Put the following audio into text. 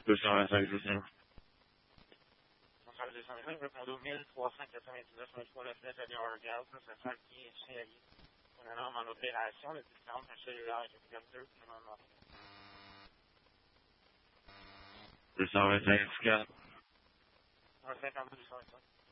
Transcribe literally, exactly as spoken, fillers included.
deux cent vingt-cinq, deux cents. On sera deux cent vingt-cinq, répondez au mille trois cent quatre-vingt-dix-neuf, mais trois la flèche à l'heure gaz, ça, ça fait qui est chez Ali. On a en opération, le distance, un cellulaire, je regarde deux, puis on en a. deux cent vingt-cinq, quatre. On va cinquante-deux, deux cent vingt-cinq.